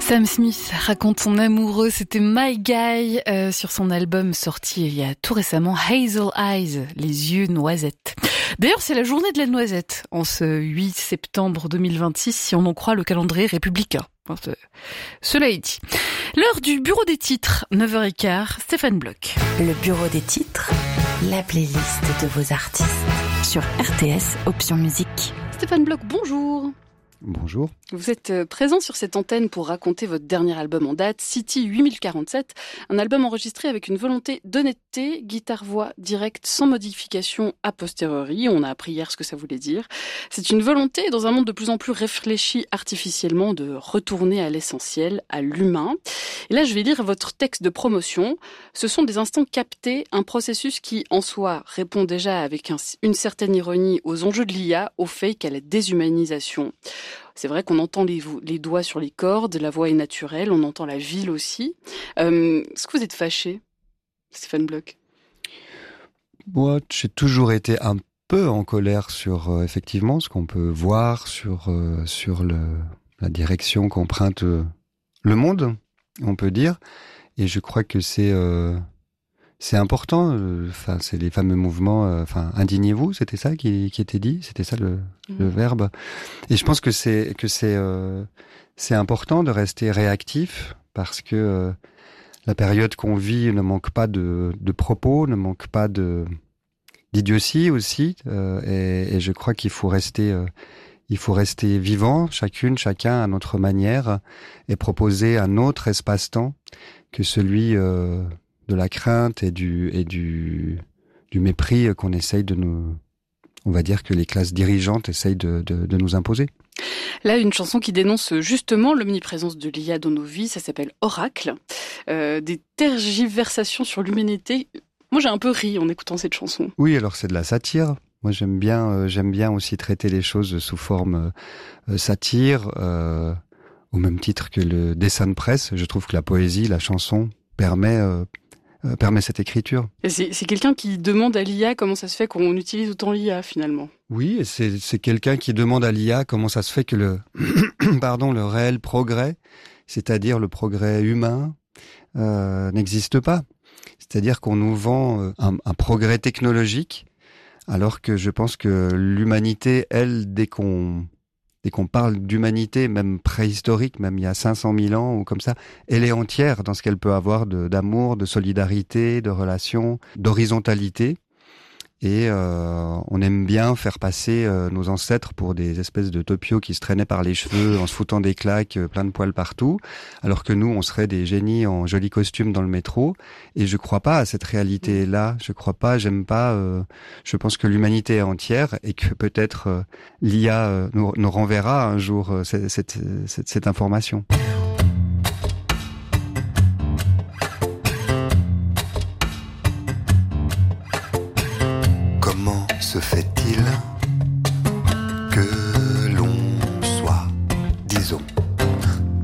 Sam Smith raconte son amoureux, c'était My Guy sur son album sorti il y a tout récemment, Hazel Eyes, les yeux noisettes. D'ailleurs, c'est la journée de la noisette en ce 8 septembre 2026, si on en croit le calendrier républicain. Cela est dit. L'heure du bureau des titres, 9h15, Stéphane Bloch. Le bureau des titres, la playlist de vos artistes sur RTS Option Musique. Stéphane Bloch, bonjour. Bonjour. Vous êtes présent sur cette antenne pour raconter votre dernier album en date, City 8047, un album enregistré avec une volonté d'honnêteté, guitare-voix directe sans modification a posteriori. On a appris hier ce que ça voulait dire. C'est une volonté, dans un monde de plus en plus réfléchi artificiellement, de retourner à l'essentiel, à l'humain. Et là, je vais lire votre texte de promotion. Ce sont des instants captés, un processus qui, en soi, répond déjà avec une certaine ironie aux enjeux de l'IA, au fake, à la déshumanisation. C'est vrai qu'on entend les doigts sur les cordes, la voix est naturelle, on entend la ville aussi. Est-ce que vous êtes fâché, Stéphane Bloch ? Moi, j'ai toujours été un peu en colère sur effectivement ce qu'on peut voir sur la direction qu'emprunte le monde, on peut dire. Et je crois que c'est important. Enfin, c'est les fameux mouvements. Indignez-vous, c'était ça qui était dit. C'était ça le verbe. Et je pense que c'est important de rester réactif parce que la période qu'on vit ne manque pas de propos, ne manque pas d'idiotie aussi. Et je crois qu'il faut rester vivant, chacun à notre manière, et proposer un autre espace-temps que celui de la crainte et du mépris qu'on essaye on va dire que les classes dirigeantes essayent de nous imposer. Là, une chanson qui dénonce justement l'omniprésence de l'IA dans nos vies, ça s'appelle Oracle. Des tergiversations sur l'humanité. Moi, j'ai un peu ri en écoutant cette chanson. Oui, alors c'est de la satire. Moi, j'aime bien aussi traiter les choses sous forme satire, au même titre que le dessin de presse. Je trouve que la poésie, la chanson permet cette écriture. Et c'est quelqu'un qui demande à l'IA comment ça se fait qu'on utilise autant l'IA finalement. Oui, et c'est quelqu'un qui demande à l'IA comment ça se fait que le réel progrès, c'est-à-dire le progrès humain, n'existe pas. C'est-à-dire qu'on nous vend un progrès technologique, alors que je pense que l'humanité, elle, dès qu'on parle d'humanité, même préhistorique, même il y a 500 000 ans ou comme ça, elle est entière dans ce qu'elle peut avoir d'amour, de solidarité, de relations, d'horizontalité. Et on aime bien faire passer nos ancêtres pour des espèces de topios qui se traînaient par les cheveux en se foutant des claques, plein de poils partout, alors que nous, on serait des génies en jolis costumes dans le métro. Et je crois pas à cette réalité-là. J'aime pas. Je pense que l'humanité est entière et que peut-être l'IA nous renverra un jour cette information. Se fait-il que